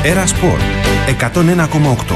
Έρα Σπορ 101,8.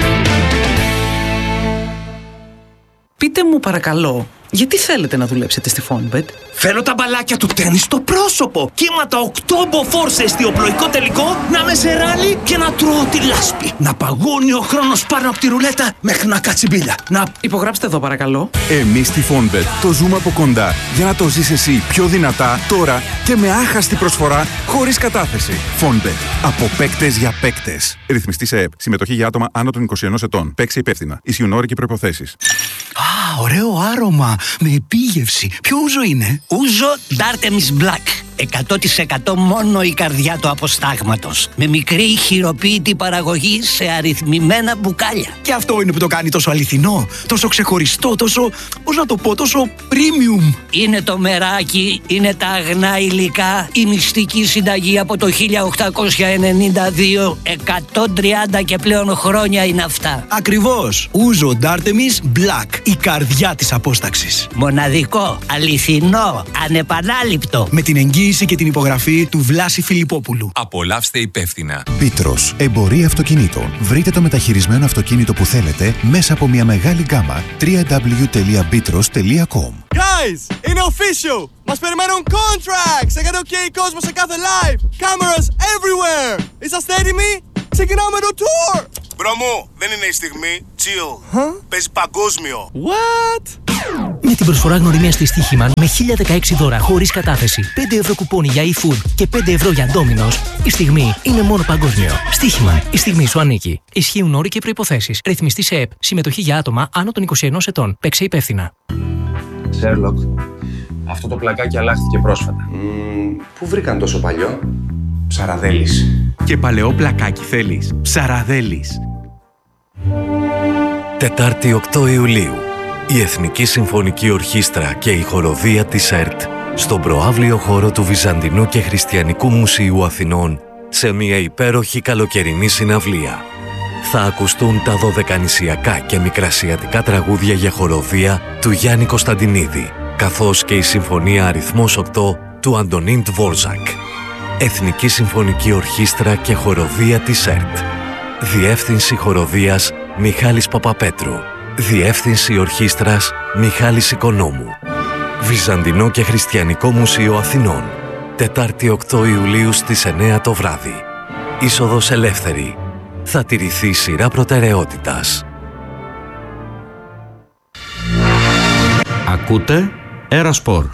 Πείτε μου παρακαλώ, γιατί θέλετε να δουλέψετε στη Fonbet? Θέλω τα μπαλάκια του τέννις στο πρόσωπο. Κύματα 8 μποφόρ σε εστιοπλοϊκό τελικό, να με σε ράλι και να τρώω τη λάσπη. Να παγώνει ο χρόνος πάνω από τη ρουλέτα μέχρι να κάτσει μπίλια. Υπογράψτε εδώ παρακαλώ. Εμείς στη Fonbet το ζούμε από κοντά για να το ζεις εσύ πιο δυνατά τώρα και με άχαστη προσφορά χωρίς κατάθεση. Fonbet. Από παίκτες για παίκτες. Ρυθμιστή σε ΕΠ. Συμμετοχή για άτομα άνω των 21 ετών. Παίξε υπεύθυνα. Ισχύουν όροι και προϋποθέσεις. Α, ωραίο άρωμα. Με επίγευση. Ποιο ούζο είναι? Ούζο D'Artemis Black. 100% μόνο η καρδιά του αποστάγματος. Με μικρή χειροποίητη παραγωγή σε αριθμημένα μπουκάλια. Και αυτό είναι που το κάνει τόσο αληθινό, τόσο ξεχωριστό, τόσο, πώς να το πω, τόσο premium. Είναι το μεράκι, είναι τα αγνά υλικά, η μυστική συνταγή από το 1892. 130 και πλέον χρόνια είναι αυτά. Ακριβώς. Ούζο D'Artemis Black. Η καρδιά της απόσταξης. Μοναδικό, αληθινό, ανεπανάληπτο. Με την εγγύηση και την υπογραφή του Βλάση Φιλιππόπουλου. Απολαύστε υπεύθυνα. Bitros, εμπορία αυτοκινήτων. Βρείτε το μεταχειρισμένο αυτοκίνητο που θέλετε μέσα από μια μεγάλη γκάμα. www.bitros.com. Guys, είναι official! Μας περιμένουν contracts! Έκανε OK κόσμο σε κάθε live! Cameras everywhere! Είσαστε έτοιμοι? Ξεκινάμε το tour! Μπρο μου, δεν είναι η στιγμή. Chill. Παίζει παγκόσμιο. What? Με την προσφορά γνωριμία στη Στοίχημαν με 1016 δώρα χωρίς κατάθεση, 5 ευρώ κουπόνι για eFood και 5 ευρώ για Domino's, η στιγμή είναι μόνο παγκόσμιο. Στοίχημαν, η στιγμή σου ανήκει. Ισχύουν όροι και προϋποθέσεις. Ρυθμιστή σε ΕΠ. Συμμετοχή για άτομα άνω των 21 ετών. Παίξε υπεύθυνα. Σέρλοκ, αυτό το πλακάκι αλλάχθηκε πρόσφατα. Πού βρήκαν τόσο παλιό? Ψαραδέλης. Και παλαιό πλακάκι θέλεις? Ψαραδέλης. Τετάρτη 8 Ιουλίου. Η Εθνική Συμφωνική Ορχήστρα και η χοροδία της ΕΡΤ στον προαύλιο χώρο του Βυζαντινού και Χριστιανικού Μουσείου Αθηνών σε μια υπέροχη καλοκαιρινή συναυλία. Θα ακουστούν τα δωδεκανησιακά και μικρασιατικά τραγούδια για χοροδία του Γιάννη Κωνσταντινίδη, καθώς και η Συμφωνία Αριθμός 8 του Αντωνίν Τβόρζακ. Εθνική Συμφωνική Ορχήστρα και χοροδία της ΕΡΤ. Διεύθυνση χοροδίας Μιχάλης Παπαπέτρου. Διεύθυνση Ορχήστρας Μιχάλης Οικονόμου. Βυζαντινό και Χριστιανικό Μουσείο Αθηνών. Τετάρτη 8 Ιουλίου στις 9 το βράδυ. Είσοδος ελεύθερη. Θα τηρηθεί σειρά προτεραιότητας. Ακούτε Έρα Σπορ.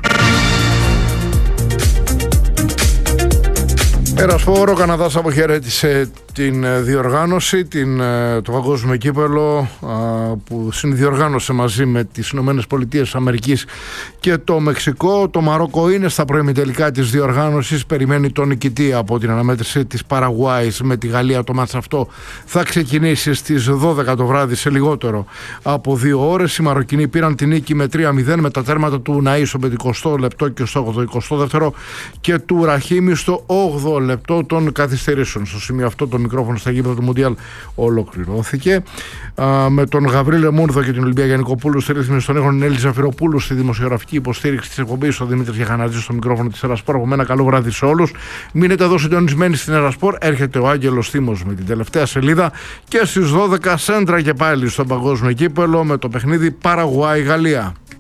Έρα Σπορ, ο Καναδάς αποχαιρέτησε την διοργάνωση, το παγκόσμιο κύπελλο που συνδιοργάνωσε μαζί με τις Ηνωμένες Πολιτείες Αμερικής και το Μεξικό. Το Μαρόκο είναι στα προημιτελικά της διοργάνωσης, περιμένει τον νικητή από την αναμέτρηση της Παραγουάης με τη Γαλλία. Το μάτς αυτό θα ξεκινήσει στις 12 το βράδυ, σε λιγότερο από 2 ώρες. Οι Μαροκινοί πήραν την νίκη με 3-0 με τα τέρματα του Ναΐ στο 50 λεπτό και στο 82ο και του Ραχίμι στο 8ο λεπτό των καθυστερήσεων. Στο σημείο αυτό το μικρόφωνο στα γήπεδα του Μουντιάλ ολοκληρώθηκε. Με τον Γαβρίλε Μούρδο και την Ολυμπία Γιαννικοπούλου στη ρύθμιση των ήχων, Έλλη Ζαφυροπούλου στη δημοσιογραφική υποστήριξη της εκπομπής, ο Δημήτρης Γιαχανατζής στο μικρόφωνο της Έρα Σπορ. Από μένα καλό βράδυ σε όλους. Μείνετε εδώ συντονισμένοι στην Έρα Σπορ. Έρχεται ο Άγγελος Θήμος με την τελευταία σελίδα και στις 12 σέντρα και πάλι στο παγκόσμιο κύπελλο με το παιχνίδι Παραγουάη-Γαλλία.